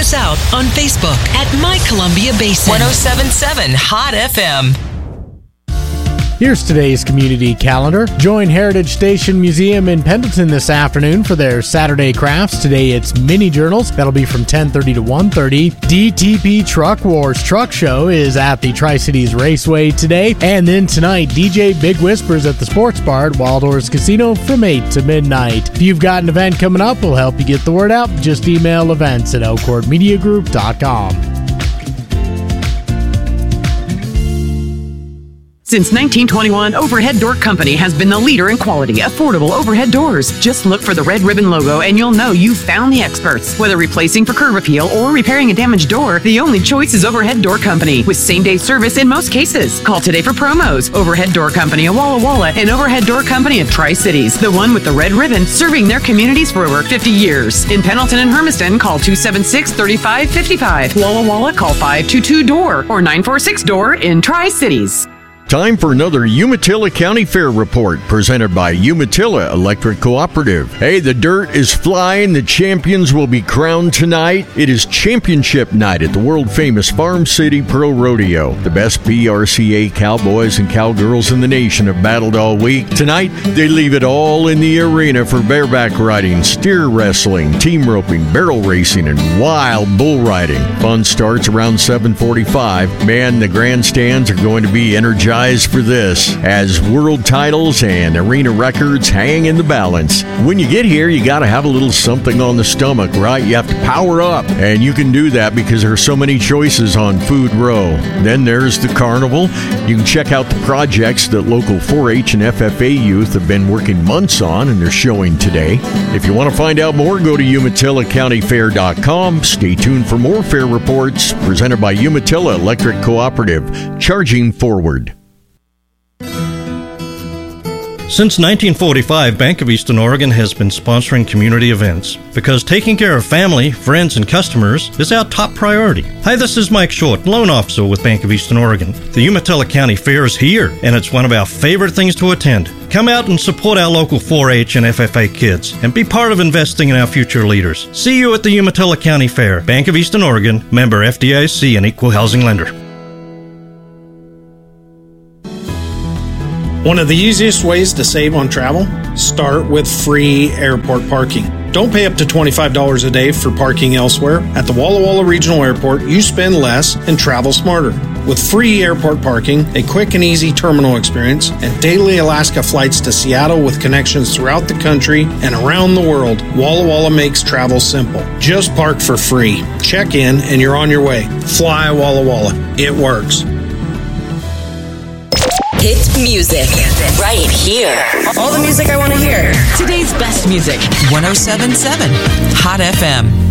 us out on Facebook at My Columbia Basin. 107.7 Hot FM. Here's today's community calendar. Join Heritage Station Museum in Pendleton this afternoon for their Saturday crafts. Today it's mini journals. That'll be from 10:30 to 1:30. DTP Truck Wars Truck Show is at the Tri-Cities Raceway today. And then tonight, DJ Big Whispers at the Sports Bar at Wild Horse Casino from 8 to midnight. If you've got an event coming up, we'll help you get the word out. Just email events@elkhortmediagroup.com. Since 1921, Overhead Door Company has been the leader in quality, affordable overhead doors. Just look for the red ribbon logo and you'll know you've found the experts. Whether replacing for curb appeal or repairing a damaged door, the only choice is Overhead Door Company, with same-day service in most cases. Call today for promos. Overhead Door Company of Walla Walla and Overhead Door Company of Tri-Cities, the one with the red ribbon, serving their communities for over 50 years. In Pendleton and Hermiston, call 276-3555. Walla Walla, call 522-DOOR or 946-DOOR in Tri-Cities. Time for another Umatilla County Fair report presented by Umatilla Electric Cooperative. Hey, the dirt is flying. The champions will be crowned tonight. It is championship night at the world-famous Farm City Pro Rodeo. The best BRCA cowboys and cowgirls in the nation have battled all week. Tonight, they leave it all in the arena for bareback riding, steer wrestling, team roping, barrel racing, and wild bull riding. Fun starts around 7:45. Man, the grandstands are going to be energized for this, as world titles and arena records hang in the balance. When you get here, you got to have a little something on the stomach, right? You have to power up, and you can do that because there are so many choices on Food Row. Then there's the carnival. You can check out the projects that local 4-H and FFA youth have been working months on, and they're showing today. If you want to find out more, go to UmatillaCountyFair.com. Stay tuned for more fair reports presented by Umatilla Electric Cooperative, charging forward. Since 1945, Bank of Eastern Oregon has been sponsoring community events because taking care of family, friends, and customers is our top priority. Hi, this is Mike Short, loan officer with Bank of Eastern Oregon. The Umatilla County Fair is here, and it's one of our favorite things to attend. Come out and support our local 4-H and FFA kids and be part of investing in our future leaders. See you at the Umatilla County Fair. Bank of Eastern Oregon, member FDIC and equal housing lender. One of the easiest ways to save on travel? Start with free airport parking. Don't pay up to $25 a day for parking elsewhere. At the Walla Walla Regional Airport, you spend less and travel smarter. With free airport parking, a quick and easy terminal experience, and daily Alaska flights to Seattle with connections throughout the country and around the world, Walla Walla makes travel simple. Just park for free. Check in and you're on your way. Fly Walla Walla. It works. Hit music right here. All the music I want to hear. Today's best music. 107.7 Hot FM.